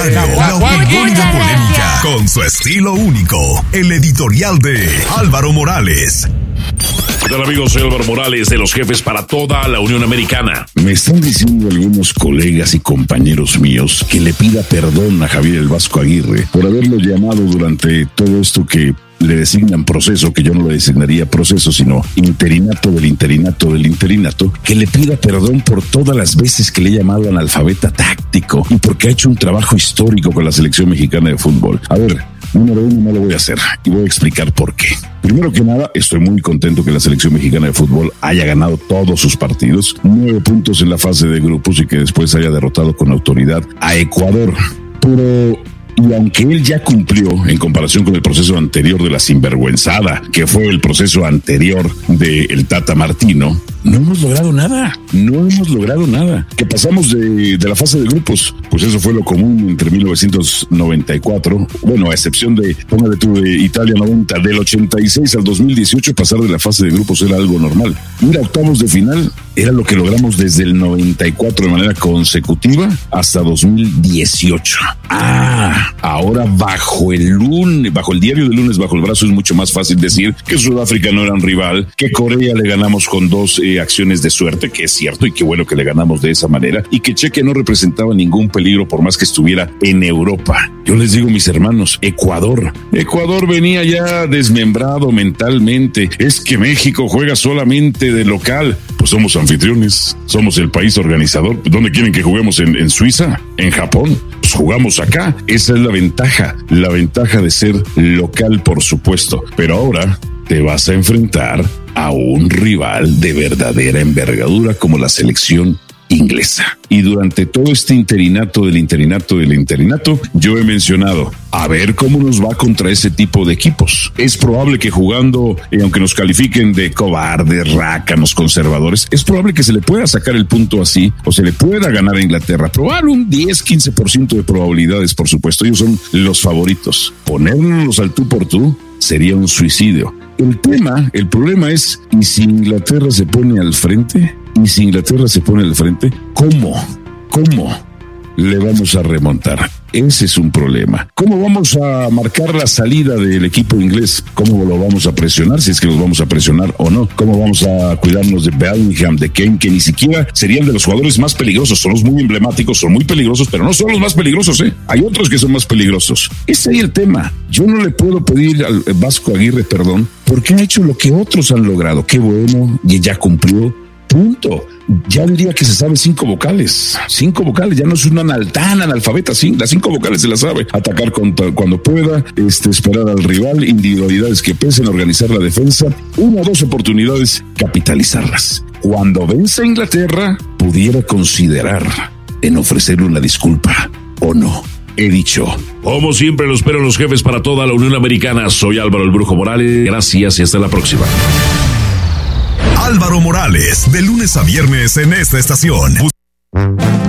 comentario, la opinión y la polémica, con su estilo único, el editorial de Álvaro Morales. ¿Qué tal, amigos? Soy Álvaro Morales, de los jefes para toda la Unión Americana. Me están diciendo algunos colegas y compañeros míos que le pida perdón a Javier el Vasco Aguirre por haberlo llamado durante todo esto que le designan proceso, que yo no le designaría proceso, sino interinato del interinato del interinato, que le pida perdón por todas las veces que le he llamado analfabeta táctico y porque ha hecho un trabajo histórico con la selección mexicana de fútbol. A ver, número uno, no lo voy a hacer y voy a explicar por qué. Primero que nada, estoy muy contento que la selección mexicana de fútbol haya ganado todos sus partidos, 9 puntos en la fase de grupos y que después haya derrotado con autoridad a Ecuador. Pero... y aunque él ya cumplió en comparación con el proceso anterior de la sinvergüenzada, que fue el proceso anterior del Tata Martino, no hemos logrado nada. Que pasamos de la fase de grupos, pues eso fue lo común entre 1994, bueno, a excepción de, póngale tú, de Italia 90, del 86 al 2018, pasar de la fase de grupos era algo normal. Ir a octavos de final era lo que logramos desde el 94 de manera consecutiva hasta 2018. Ahora bajo el diario de lunes, bajo el brazo, es mucho más fácil decir que Sudáfrica no era un rival, que Corea le ganamos con 2 acciones de suerte, que es cierto, y qué bueno que le ganamos de esa manera, y que Chequia no representaba ningún peligro por más que estuviera en Europa. Yo les digo, mis hermanos, Ecuador venía ya desmembrado mentalmente. Es que México juega solamente de local. Pues somos anfitriones, somos el país organizador. ¿Dónde quieren que juguemos? ¿En Suiza? ¿En Japón? Pues jugamos acá. Esa es la ventaja de ser local, por supuesto. Pero ahora te vas a enfrentar a un rival de verdadera envergadura como la selección inglesa. Y durante todo este interinato, yo he mencionado, a ver cómo nos va contra ese tipo de equipos. Es probable que jugando, aunque nos califiquen de cobardes, rácanos, conservadores, es probable que se le pueda sacar el punto así, o se le pueda ganar a Inglaterra. Probable un 10-15% de probabilidades, por supuesto. Ellos son los favoritos. Ponernos al tú por tú sería un suicidio. El problema es, ¿y si Inglaterra se pone al frente? ¿Cómo le vamos a remontar? Ese es un problema. ¿Cómo vamos a marcar la salida del equipo inglés? ¿Cómo lo vamos a presionar? Si es que los vamos a presionar o no. ¿Cómo vamos a cuidarnos de Bellingham, de Kane, que ni siquiera serían de los jugadores más peligrosos? Son los muy emblemáticos, son muy peligrosos, pero no son los más peligrosos, ¿eh? Hay otros que son más peligrosos. Ese es el tema. Yo no le puedo pedir al Vasco Aguirre perdón porque ha hecho lo que otros han logrado. Qué bueno, y ya cumplió. Punto. Ya diría que se sabe 5 vocales, ya no es una tan analfabeta, las 5 vocales se las sabe. Atacar cuando pueda, esperar al rival, individualidades que pesen, organizar la defensa, 1 o 2 oportunidades, capitalizarlas. Cuando vence a Inglaterra, pudiera considerar en ofrecerle una disculpa, o no. He dicho. Como siempre, lo espero los jefes para toda la Unión Americana. Soy Álvaro el Brujo Morales. Gracias y hasta la próxima. Álvaro Morales, de lunes a viernes en esta estación.